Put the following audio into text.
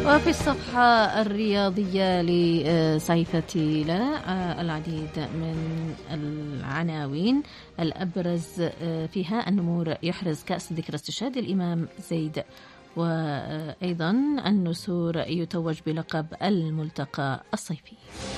وفي الصفحة الرياضية لصحيفتي لنا العديد من العناوين. الأبرز فيها النمور يحرز كأس ذكرى استشهاد الإمام زيد، وأيضا النسور يتوج بلقب الملتقى الصيفي.